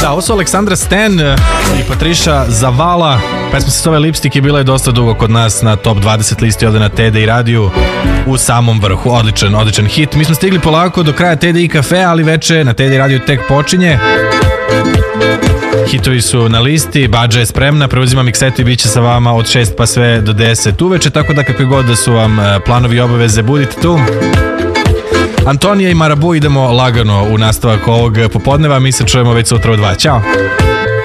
Da, ovo su Aleksandra Sten i Patriša Zavala. Pesma se zove Lipstick i bila je dosta dugo kod nas na top 20 listi ovde na TDI radiju u samom vrhu. Odličan hit. Mi smo stigli polako do kraja TDI kafe, ali veče na TDI radiju tek počinje. Hitovi su na listi, Badža je spremna, preuzima miksetu i bit će sa vama od 6 pa sve do 10 uveče, tako da kakve god da su vam planovi i obaveze, budite tu. Antonija i Marabu idemo lagano u nastavak ovog popodneva, mi se čujemo već sutra u 2. Ćao!